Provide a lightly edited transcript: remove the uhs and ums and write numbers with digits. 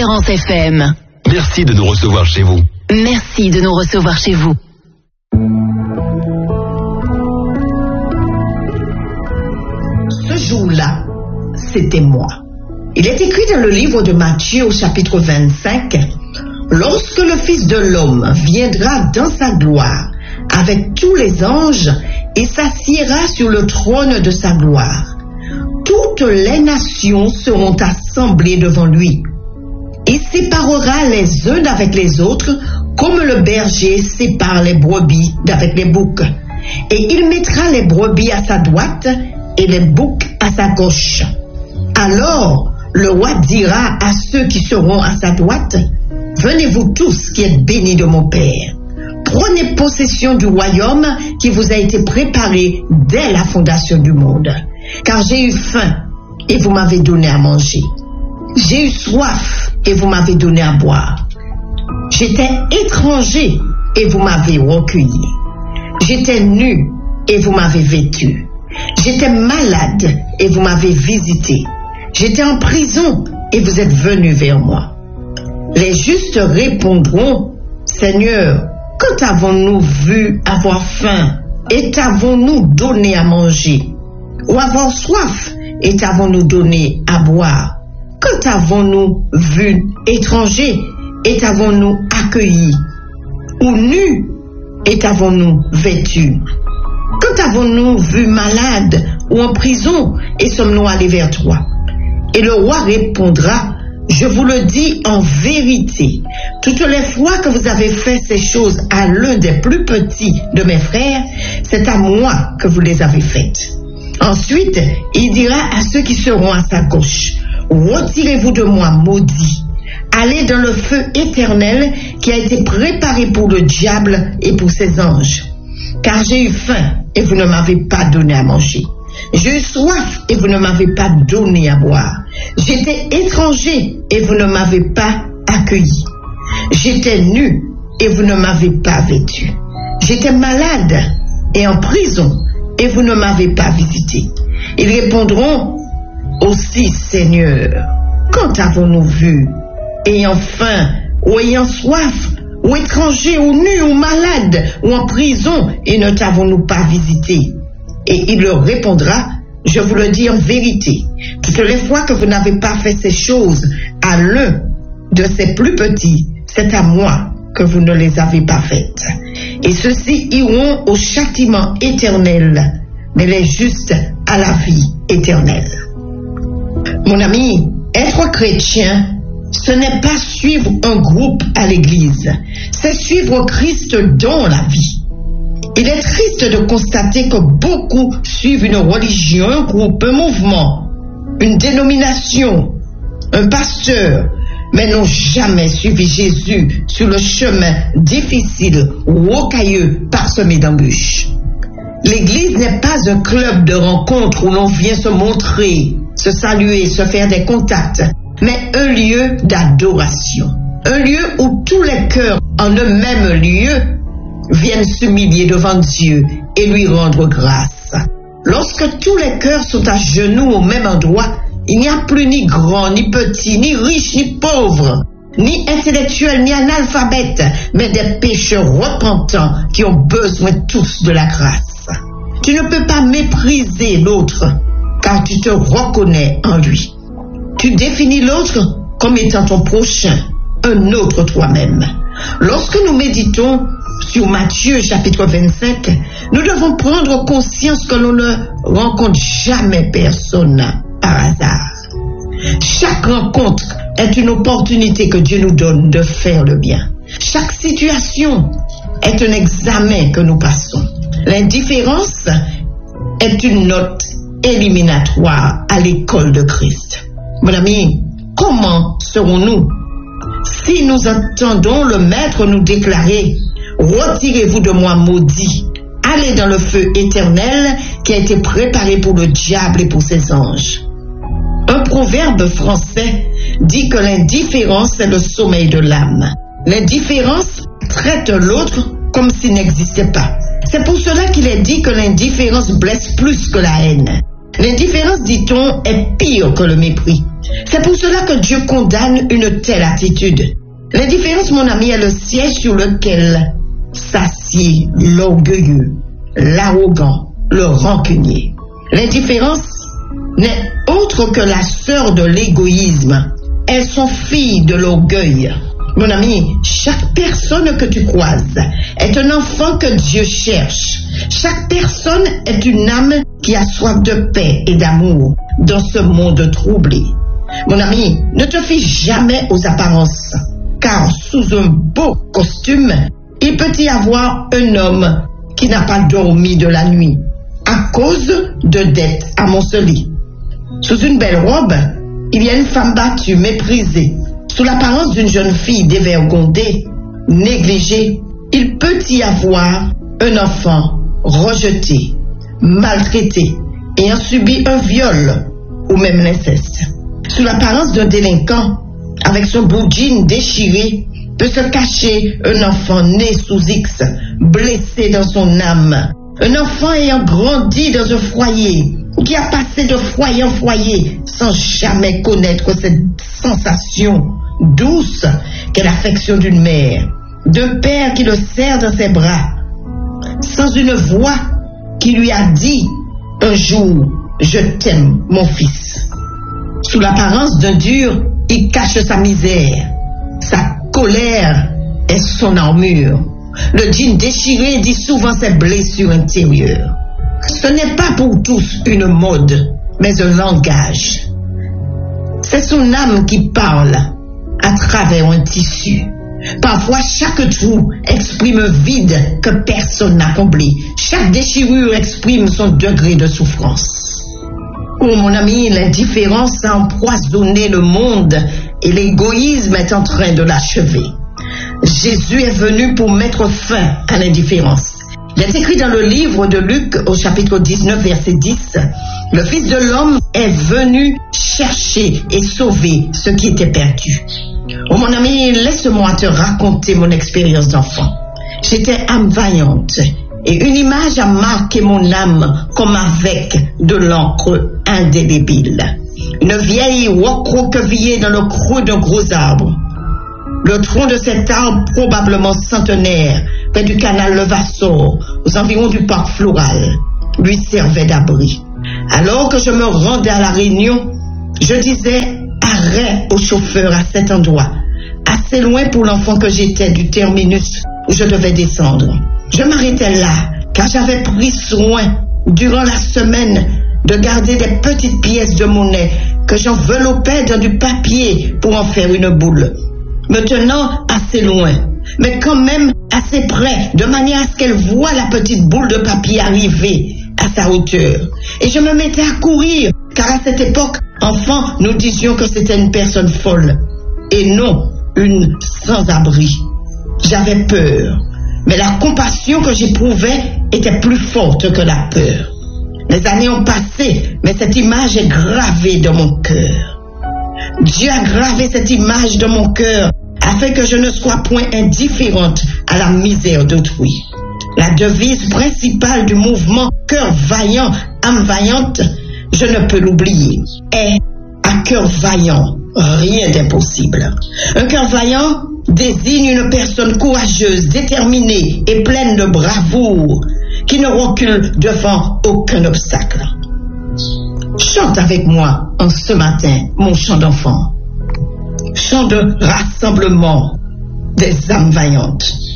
Espérance FM. Merci de nous recevoir chez vous. Merci de nous recevoir chez vous. Ce jour-là, c'était moi. Il est écrit dans le livre de Matthieu au chapitre 25, « Lorsque le Fils de l'homme viendra dans sa gloire avec tous les anges et s'assiera sur le trône de sa gloire, toutes les nations seront assemblées devant lui. Il séparera les uns d'avec les autres comme le berger sépare les brebis d'avec les boucs. Et il mettra les brebis à sa droite et les boucs à sa gauche. Alors le roi dira à ceux qui seront à sa droite, « Venez-vous tous qui êtes bénis de mon Père. Prenez possession du royaume qui vous a été préparé dès la fondation du monde. Car j'ai eu faim et vous m'avez donné à manger. J'ai eu soif et vous m'avez donné à boire. J'étais étranger et vous m'avez recueilli. J'étais nu et vous m'avez vêtu. J'étais malade et vous m'avez visité. J'étais en prison et vous êtes venus vers moi. » Les justes répondront, « Seigneur, quand avons-nous vu avoir faim et t'avons-nous donné à manger? Ou avoir soif et t'avons-nous donné à boire? Quand avons-nous vu étranger et t'avons-nous accueilli? Ou nu et t'avons-nous vêtu? Quand avons-nous vu malade ou en prison et sommes-nous allés vers toi? » Et le roi répondra, « Je vous le dis en vérité, toutes les fois que vous avez fait ces choses à l'un des plus petits de mes frères, c'est à moi que vous les avez faites. » Ensuite, il dira à ceux qui seront à sa gauche, « Retirez-vous de moi, maudits, allez dans le feu éternel qui a été préparé pour le diable et pour ses anges. Car j'ai eu faim et vous ne m'avez pas donné à manger. J'ai eu soif et vous ne m'avez pas donné à boire. J'étais étranger et vous ne m'avez pas accueilli. J'étais nu et vous ne m'avez pas vêtu. J'étais malade et en prison et vous ne m'avez pas visité. » Ils répondront aussi, « Seigneur, quand avons-nous vu, ayant faim ou ayant soif, ou étranger ou nu ou malade ou en prison et ne t'avons-nous pas visité? » Et il leur répondra, « Je vous le dis en vérité, toutes les fois que vous n'avez pas fait ces choses à l'un de ces plus petits, c'est à moi que vous ne les avez pas faites. Et ceux-ci iront au châtiment éternel, mais les justes à la vie éternelle. » Mon ami, être chrétien, ce n'est pas suivre un groupe à l'église, c'est suivre Christ dans la vie. Il est triste de constater que beaucoup suivent une religion, un groupe, un mouvement, une dénomination, un pasteur, mais n'ont jamais suivi Jésus sur le chemin difficile, rocailleux, parsemé d'embûches. L'église n'est pas un club de rencontres où l'on vient se montrer, se saluer, se faire des contacts, mais un lieu d'adoration. Un lieu où tous les cœurs en un même lieu viennent s'humilier devant Dieu et lui rendre grâce. Lorsque tous les cœurs sont à genoux au même endroit, il n'y a plus ni grand, ni petit, ni riche, ni pauvre, ni intellectuel, ni analphabète, mais des pécheurs repentants qui ont besoin tous de la grâce. Tu ne peux pas mépriser l'autre, car tu te reconnais en lui. Tu définis l'autre comme étant ton prochain, un autre toi-même. Lorsque nous méditons sur Matthieu chapitre 25, nous devons prendre conscience que l'on ne rencontre jamais personne par hasard. Chaque rencontre est une opportunité que Dieu nous donne de faire le bien. Chaque situation est un examen que nous passons. L'indifférence est une note éliminatoire à l'école de Christ. Mon ami, comment serons-nous si nous entendons le Maître nous déclarer « Retirez-vous de moi, maudits, allez dans le feu éternel qui a été préparé pour le diable et pour ses anges. » Un proverbe français dit que l'indifférence est le sommeil de l'âme. L'indifférence traite l'autre comme s'il n'existait pas. C'est pour cela qu'il est dit que l'indifférence blesse plus que la haine. L'indifférence, dit-on, est pire que le mépris. C'est pour cela que Dieu condamne une telle attitude. L'indifférence, mon ami, est le siège sur lequel s'assied l'orgueilleux, l'arrogant, le rancunier. L'indifférence n'est autre que la sœur de l'égoïsme. Elles sont filles de l'orgueil. Mon ami, chaque personne que tu croises est un enfant que Dieu cherche. Chaque personne est une âme qui a soif de paix et d'amour dans ce monde troublé. Mon ami, ne te fie jamais aux apparences, car sous un beau costume, il peut y avoir un homme qui n'a pas dormi de la nuit à cause de dettes amoncelées. Sous une belle robe, il y a une femme battue, méprisée. Sous l'apparence d'une jeune fille dévergondée, négligée, il peut y avoir un enfant rejeté, maltraité, ayant subi un viol ou même l'inceste. Sous l'apparence d'un délinquant, avec son bout de jean déchiré, peut se cacher un enfant né sous X, blessé dans son âme. Un enfant ayant grandi dans un foyer, qui a passé de foyer en foyer sans jamais connaître cette sensation douce qu'est l'affection d'une mère, d'un père qui le serre dans ses bras, sans une voix qui lui a dit un jour « Je t'aime, mon fils ». Sous l'apparence d'un dur, il cache sa misère. Sa colère est son armure. Le jean déchiré dit souvent ses blessures intérieures. Ce n'est pas pour tous une mode, mais un langage. C'est son âme qui parle à travers un tissu. Parfois, chaque trou exprime un vide que personne n'a comblé. Chaque déchirure exprime son degré de souffrance. Oh mon ami, l'indifférence a empoisonné le monde et l'égoïsme est en train de l'achever. Jésus est venu pour mettre fin à l'indifférence. Il est écrit dans le livre de Luc au chapitre 19 verset 10, « Le Fils de l'homme est venu chercher et sauver ce qui était perdu. » Oh mon ami, laisse-moi te raconter mon expérience d'enfant. J'étais âme vaillante et une image a marqué mon âme comme avec de l'encre indélébile. Une vieille recroquevillée dans le creux d'un gros arbre. Le tronc de cet arbre, probablement centenaire, près du canal Levasseur, aux environs du parc floral, lui servait d'abri. Alors que je me rendais à la Réunion, je disais arrêt au chauffeur à cet endroit, assez loin pour l'enfant que j'étais du terminus où je devais descendre. Je m'arrêtais là, car j'avais pris soin, durant la semaine, de garder des petites pièces de monnaie que j'enveloppais dans du papier pour en faire une boule. Me tenant assez loin, mais quand même assez près, de manière à ce qu'elle voie la petite boule de papier arriver à sa hauteur. Et je me mettais à courir, car à cette époque, enfant, nous disions que c'était une personne folle, et non une sans-abri. J'avais peur, mais la compassion que j'éprouvais était plus forte que la peur. Les années ont passé, mais cette image est gravée dans mon cœur. Dieu a gravé cette image dans mon cœur afin que je ne sois point indifférente à la misère d'autrui. La devise principale du mouvement Cœur vaillant, âme vaillante, je ne peux l'oublier, est à cœur vaillant, rien d'impossible. Un cœur vaillant désigne une personne courageuse, déterminée et pleine de bravoure, qui ne recule devant aucun obstacle. Chante avec moi en ce matin mon chant d'enfant. Chant de rassemblement des âmes vaillantes.